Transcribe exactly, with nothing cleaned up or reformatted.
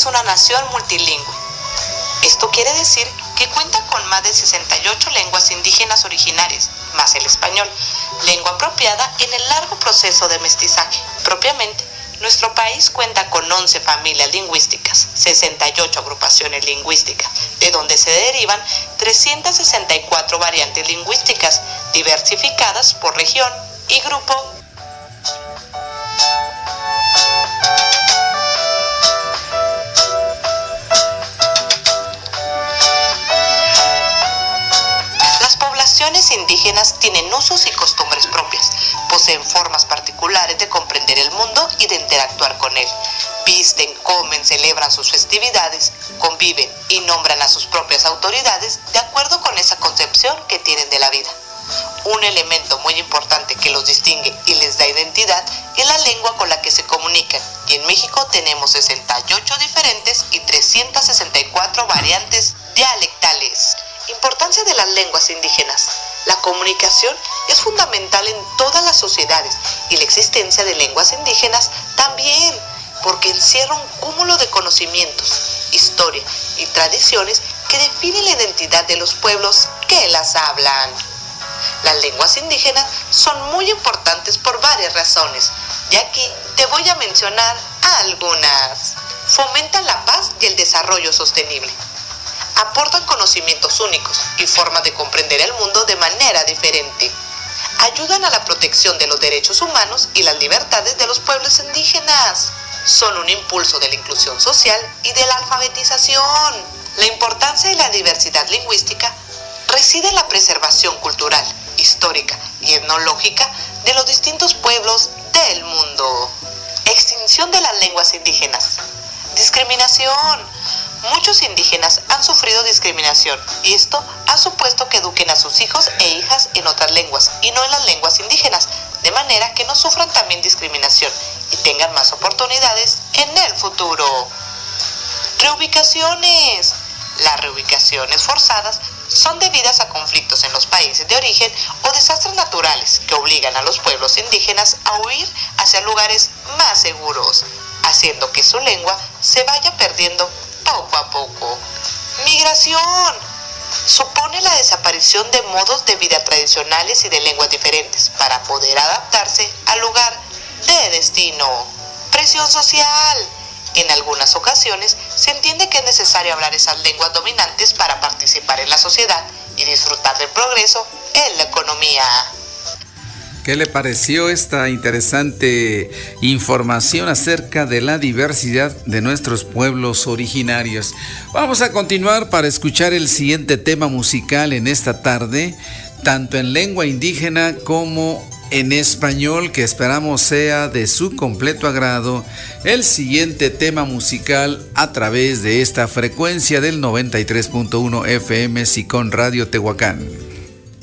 es una nación multilingüe. Esto quiere decir que cuenta con más de sesenta y ocho lenguas indígenas originarias, más el español, lengua apropiada en el largo proceso de mestizaje. Propiamente, nuestro país cuenta con once familias lingüísticas, sesenta y ocho agrupaciones lingüísticas, de donde se derivan trescientas sesenta y cuatro variantes lingüísticas, diversificadas por región y grupo. Las poblaciones indígenas tienen usos y costumbres propias, poseen formas particulares de comprender el mundo y de interactuar con él. Visten, comen, celebran sus festividades, conviven y nombran a sus propias autoridades de acuerdo con esa concepción que tienen de la vida. Un elemento muy importante que los distingue y les da identidad es la lengua con la que se comunican, y en México tenemos sesenta y ocho diferentes y trescientas sesenta y cuatro variantes dialectales. Importancia de las lenguas indígenas. La comunicación es fundamental en todas las sociedades y la existencia de lenguas indígenas también, porque encierra un cúmulo de conocimientos, historia y tradiciones que definen la identidad de los pueblos que las hablan. Las lenguas indígenas son muy importantes por varias razones, y aquí te voy a mencionar algunas. Fomentan la paz y el desarrollo sostenible. Aportan conocimientos únicos y formas de comprender el mundo de manera diferente. Ayudan a la protección de los derechos humanos y las libertades de los pueblos indígenas. Son un impulso de la inclusión social y de la alfabetización. La importancia de la diversidad lingüística reside en la preservación cultural, histórica y etnológica de los distintos pueblos del mundo. Extinción de las lenguas indígenas. Discriminación. Muchos indígenas han sufrido discriminación y esto ha supuesto que eduquen a sus hijos e hijas en otras lenguas y no en las lenguas indígenas, de manera que no sufran también discriminación y tengan más oportunidades en el futuro. Reubicaciones. Las reubicaciones forzadas son debidas a conflictos en los países de origen o desastres naturales que obligan a los pueblos indígenas a huir hacia lugares más seguros, haciendo que su lengua se vaya perdiendo poco a poco. Migración. Supone la desaparición de modos de vida tradicionales y de lenguas diferentes para poder adaptarse al lugar de destino. Presión social. En algunas ocasiones se entiende que es necesario hablar esas lenguas dominantes para participar en la sociedad y disfrutar del progreso en la economía. ¿Qué le pareció esta interesante información acerca de la diversidad de nuestros pueblos originarios? Vamos a continuar para escuchar el siguiente tema musical en esta tarde, tanto en lengua indígena como en español, que esperamos sea de su completo agrado. El siguiente tema musical a través de esta frecuencia del noventa y tres punto uno F M Sicón Radio Tehuacán.